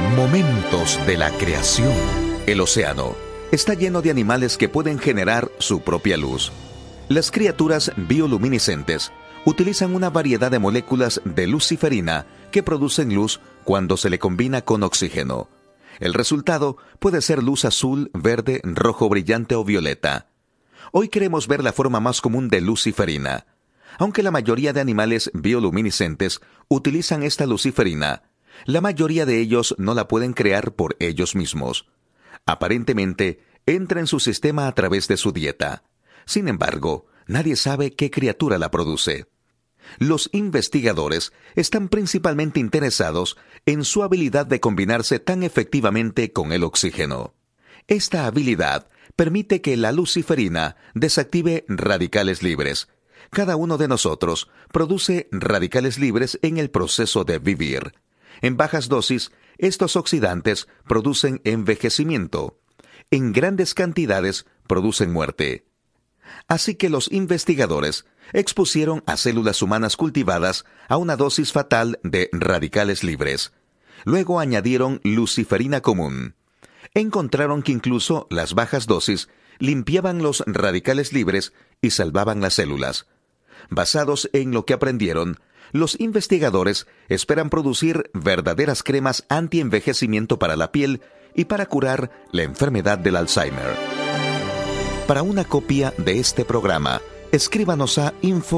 Momentos de la creación. El océano está lleno de animales que pueden generar su propia luz. Las criaturas bioluminiscentes utilizan una variedad de moléculas de luciferina que producen luz cuando se le combina con oxígeno. El resultado puede ser luz azul, verde, rojo brillante o violeta. Hoy queremos ver la forma más común de luciferina. Aunque la mayoría de animales bioluminiscentes utilizan esta luciferina, la mayoría de ellos no la pueden crear por ellos mismos. Aparentemente, entra en su sistema a través de su dieta. Sin embargo, nadie sabe qué criatura la produce. Los investigadores están principalmente interesados en su habilidad de combinarse tan efectivamente con el oxígeno. Esta habilidad permite que la luciferina desactive radicales libres. Cada uno de nosotros produce radicales libres en el proceso de vivir. En bajas dosis, estos oxidantes producen envejecimiento. En grandes cantidades, producen muerte. Así que los investigadores expusieron a células humanas cultivadas a una dosis fatal de radicales libres. Luego añadieron luciferina común. Encontraron que incluso las bajas dosis limpiaban los radicales libres y salvaban las células. Basados en lo que aprendieron, los investigadores esperan producir verdaderas cremas anti-envejecimiento para la piel y para curar la enfermedad del Alzheimer. Para una copia de este programa, escríbanos a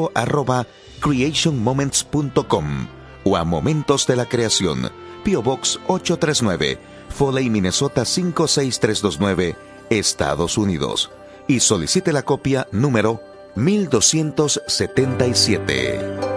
info@creationmoments.com o a Momentos de la Creación, P.O. Box 839, Foley, Minnesota 56329, Estados Unidos. Y solicite la copia número 1277.